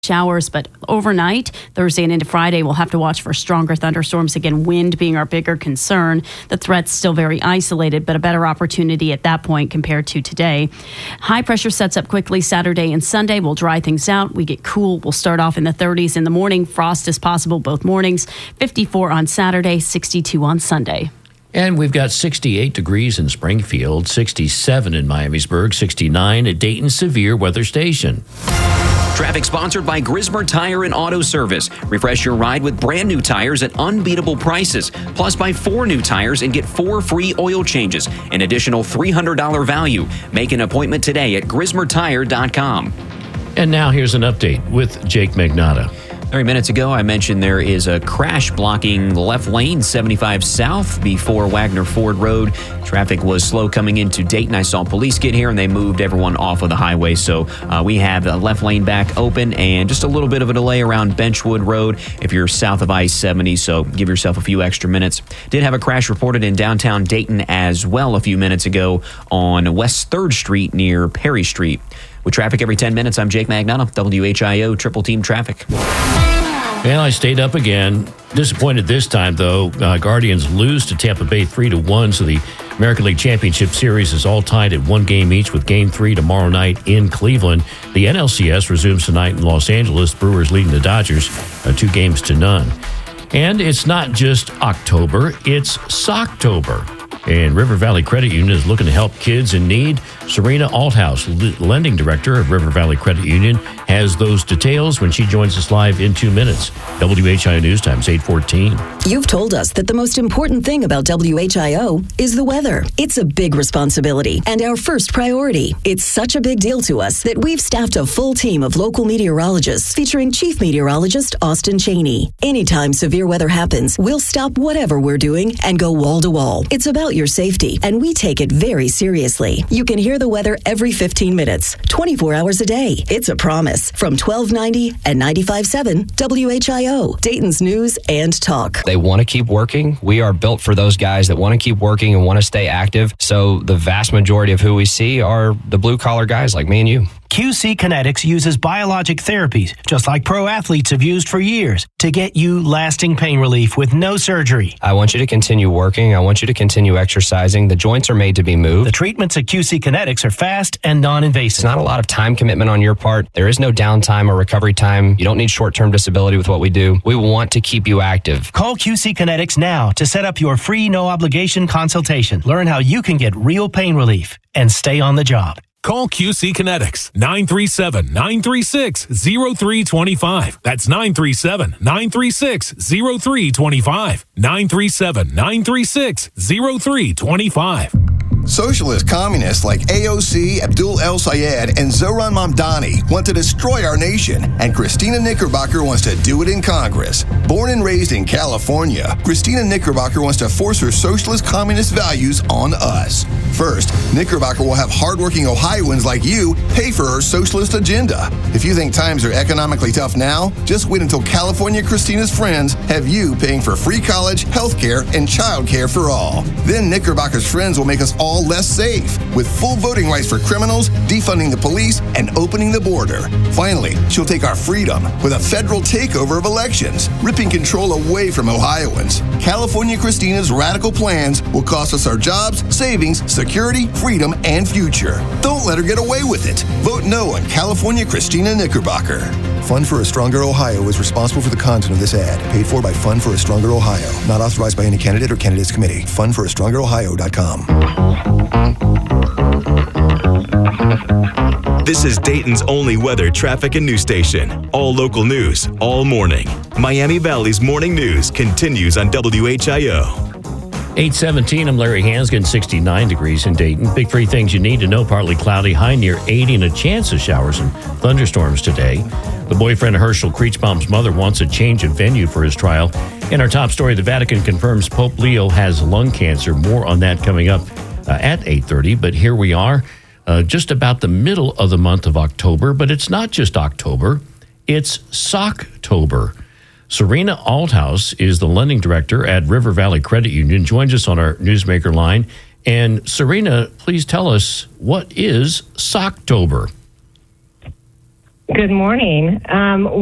showers, but overnight, Thursday and into Friday, we'll have to watch for stronger thunderstorms. Again, wind being our bigger concern. The threat's still very isolated, but a better opportunity at that point compared to today. High pressure sets up quickly Saturday and Sunday. We'll dry things out. We get cool. We'll start off in the 30s in the morning. Frost is possible both mornings. 54 on Saturday, 62 on Sunday. And we've got 68 degrees in Springfield, 67 in Miamisburg, 69 at Dayton Severe Weather Station. Traffic sponsored by Grismer Tire and Auto Service. Refresh your ride with brand new tires at unbeatable prices. Plus, buy 4 new tires and get 4 free oil changes. An additional $300 value. Make an appointment today at GrismerTire.com. And now here's an update with Jake Magnotta. 30 minutes ago, I mentioned there is a crash blocking the left lane, 75 south before Wagner Ford Road. Traffic was slow coming into Dayton. I saw police get here and they moved everyone off of the highway. So we have the left lane back open and just a little bit of a delay around Benchwood Road if you're south of I-70. So give yourself a few extra minutes. Did have a crash reported in downtown Dayton as well a few minutes ago on West 3rd Street near Perry Street. With traffic every 10 minutes, I'm Jake Magnotta, WHIO Triple Team Traffic. Well, I stayed up again. Disappointed this time, though. Guardians lose to Tampa Bay 3-1, so the American League Championship Series is all tied at 1 game each with Game 3 tomorrow night in Cleveland. The NLCS resumes tonight in Los Angeles. Brewers leading the Dodgers 2-0. And it's not just October, it's Socktober. And River Valley Credit Union is looking to help kids in need. Serena Althouse, lending director of River Valley Credit Union, has those details when she joins us live in 2 minutes. WHIO News Time's 8:14. You've told us that the most important thing about WHIO is the weather. It's a big responsibility and our first priority. It's such a big deal to us that we've staffed a full team of local meteorologists featuring Chief Meteorologist Austin Cheney. Anytime severe weather happens, we'll stop whatever we're doing and go wall to wall. It's about your safety, and we take it very seriously. You can hear the weather every 15 minutes, 24 hours a day. It's a promise. From 1290 and 95.7 WHIO, Dayton's News and Talk. They want to keep working. We are built for those guys that want to keep working and want to stay active. So the vast majority of who we see are the blue-collar guys like me and you. QC Kinetics uses biologic therapies, just like pro athletes have used for years, to get you lasting pain relief with no surgery. I want you to continue working. I want you to continue exercising. The joints are made to be moved. The treatments at QC Kinetics are fast and non-invasive. It's not a lot of time commitment on your part. There is no downtime or recovery time. You don't need short-term disability with what we do. We want to keep you active. Call QC Kinetics now to set up your free no-obligation consultation. Learn how you can get real pain relief and stay on the job. Call QC Kinetics, 937-936-0325. That's 937-936-0325. 937-936-0325. Socialist communists like AOC, Abdul El Sayed, and Zohran Mamdani want to destroy our nation, and Christina Knickerbocker wants to do it in Congress. Born and raised in California, Christina Knickerbocker wants to force her socialist communist values on us. First, Knickerbocker will have hardworking Ohioans like you pay for her socialist agenda. If you think times are economically tough now, just wait until California Christina's friends have you paying for free college, health care, and child care for all. Then Knickerbocker's friends will make us all less safe, with full voting rights for criminals, defunding the police, and opening the border. Finally, she'll take our freedom with a federal takeover of elections, ripping control away from Ohioans. California Christina's radical plans will cost us our jobs, savings, security, freedom, and future. Don't let her get away with it. Vote no on California Christina Knickerbocker. Fund for a Stronger Ohio is responsible for the content of this ad. Paid for by Fund for a Stronger Ohio. Not authorized by any candidate or candidates committee. FundForAStrongerOhio.com. This is Dayton's only weather, traffic, and news station. All local news, all morning. Miami Valley's morning news continues on WHIO. 8:17, I'm Larry Hansgen, 69 degrees in Dayton. Big 3 things you need to know. Partly cloudy, high near 80, and a chance of showers and thunderstorms today. The boyfriend of Herschel Kreetzbaum's mother wants a change of venue for his trial. In our top story, the Vatican confirms Pope Leo has lung cancer. More on that coming up at 8:30. But here we are, just about the middle of the month of October. But it's not just October, it's Socktober. Serena Althouse is the lending director at River Valley Credit Union, joins us on our Newsmaker line. And Serena, please tell us, what is Socktober? Good morning.